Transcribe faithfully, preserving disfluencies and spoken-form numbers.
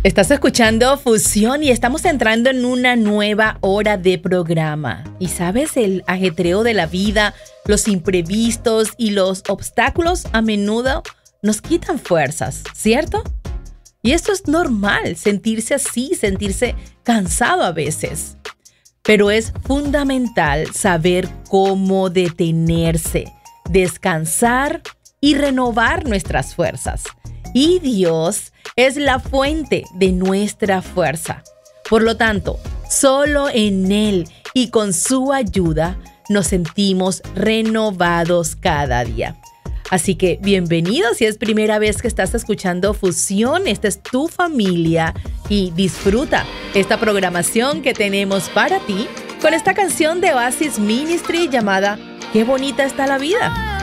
Estás escuchando Fusión y estamos entrando en una nueva hora de programa. Y sabes, el ajetreo de la vida, los imprevistos y los obstáculos a menudo nos quitan fuerzas, ¿cierto? Y esto es normal, sentirse así, sentirse cansado a veces. Pero es fundamental saber cómo detenerse, descansar y renovar nuestras fuerzas. Y Dios es la fuente de nuestra fuerza. Por lo tanto, solo en Él y con su ayuda nos sentimos renovados cada día. Así que bienvenido si es primera vez que estás escuchando Fusión. Esta es tu familia y disfruta esta programación que tenemos para ti con esta canción de Oasis Ministry llamada Qué bonita está la vida.